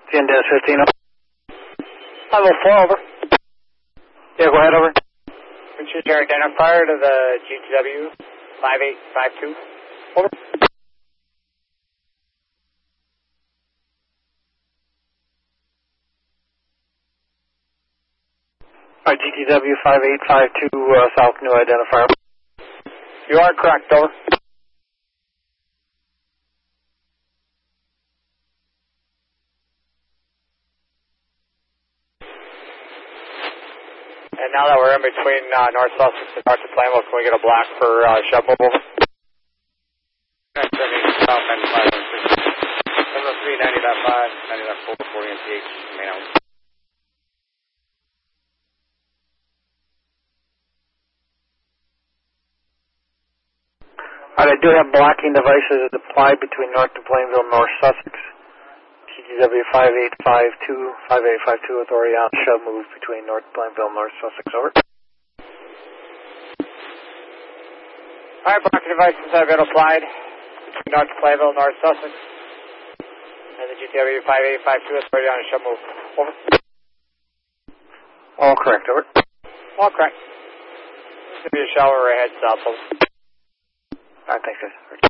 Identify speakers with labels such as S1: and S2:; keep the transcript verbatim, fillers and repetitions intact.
S1: ten dash fifteen.
S2: five oh four, over.
S1: Yeah, go ahead, over.
S2: Which is your identifier to the G T W five eight five two, over.
S1: All right, G T W five eight five two, uh, South New identifier.
S2: You are correct, over. And now that we're in between uh, North Sussex and North of Plainville, can we get a block for uh, Shub Move, over? South ninety-five, seven oh three, ninety point five, ninety point four, forty M P H, main out.
S1: All right, I do have blocking devices applied between North of Plainville and North Sussex. G T W five eight five two, five eight five two authority on shove move between North Plainville and North Sussex, over.
S2: All right, blocking devices have been applied between North Plainville and North Sussex. And the G T W five eight five two authority on shove move, over.
S1: All correct, over.
S2: All correct. There's going to be a shower ahead, south, over.
S1: All right, thanks, guys.